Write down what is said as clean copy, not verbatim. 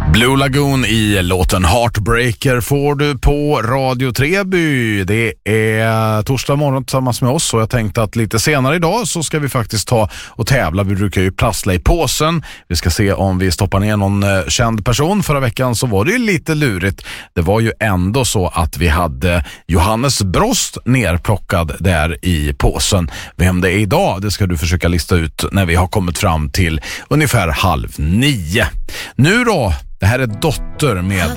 Blue Lagoon i låten Heartbreaker får du på Radio Treby. Det är torsdag morgon tillsammans med oss och jag tänkte att lite senare idag så ska vi faktiskt ta och tävla. Vi brukar ju prassla i påsen. Vi ska se om vi stoppar ner någon känd person. Förra veckan så var det ju lite lurigt. Det var ju ändå så att vi hade Johannes Brost nerplockad där i påsen. Vem det är idag, det ska du försöka lista ut när vi har kommit fram till ungefär 8:30. Nu då? Det här är Dotter med